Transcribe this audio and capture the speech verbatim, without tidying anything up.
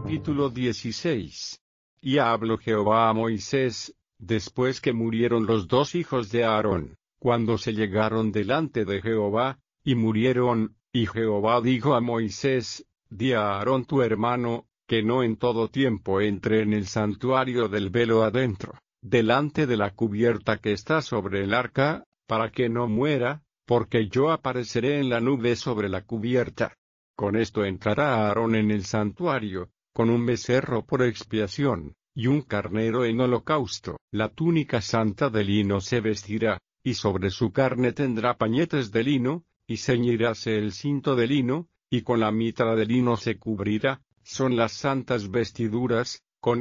Capítulo dieciséis. Y habló Jehová a Moisés, después que murieron los dos hijos de Aarón, cuando se llegaron delante de Jehová, y murieron, y Jehová dijo a Moisés, di a Aarón tu hermano, que no en todo tiempo entre en el santuario del velo adentro, delante de la cubierta que está sobre el arca, para que no muera, porque yo apareceré en la nube sobre la cubierta. Con esto entrará Aarón en el santuario, con un becerro por expiación, y un carnero en holocausto. La túnica santa de lino se vestirá, y sobre su carne tendrá pañetes de lino, y ceñiráse el cinto de lino, y con la mitra de lino se cubrirá. Son las santas vestiduras,